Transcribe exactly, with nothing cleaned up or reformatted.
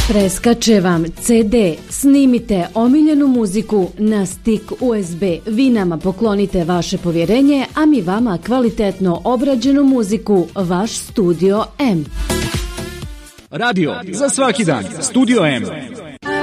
Preskače vam ce de, snimite omiljenu muziku na stik u es be. Vi nama poklonite vaše povjerenje, a mi vama kvalitetno obrađenu muziku, vaš Studio M. Radio za svaki dan. Studio M.